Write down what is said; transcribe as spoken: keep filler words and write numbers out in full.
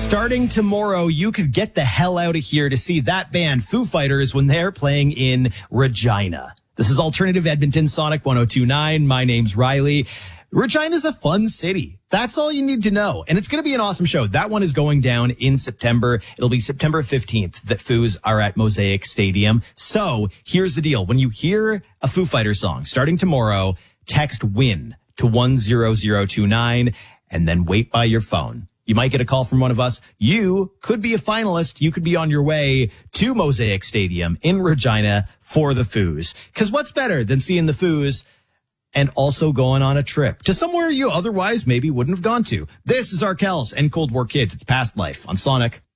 Starting tomorrow, you could get the hell out of here to see that band, Foo Fighters, when they're playing in Regina. This is Alternative Edmonton Sonic one oh two point nine. My name's Riley. Regina's a fun city. That's all you need to know. And it's going to be an awesome show. That one is going down in September. It'll be September fifteenth that Foos are at Mosaic Stadium. So here's the deal. When you hear a Foo Fighters song starting tomorrow, text WIN to one zero zero two nine and then wait by your phone. You might get a call from one of us. You could be a finalist. You could be on your way to Mosaic Stadium in Regina for the Foos. Because what's better than seeing the Foos and also going on a trip to somewhere you otherwise maybe wouldn't have gone to? This is Arkells and Cold War Kids. It's Past Life on Sonic.